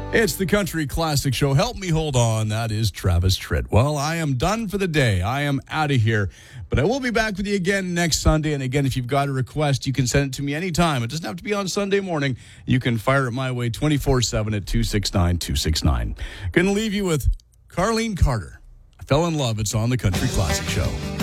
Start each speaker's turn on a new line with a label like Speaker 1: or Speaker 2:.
Speaker 1: It's the Country Classic Show. Help me hold on. That is Travis Tritt. Well, I am done for the day. I am out of here. But I will be back with you again next Sunday. And again, if you've got a request, you can send it to me anytime. It doesn't have to be on Sunday morning. You can fire it my way 24/7 at 269-269. Going to leave you with Carlene Carter. I Fell in Love. It's on the Country Classic Show.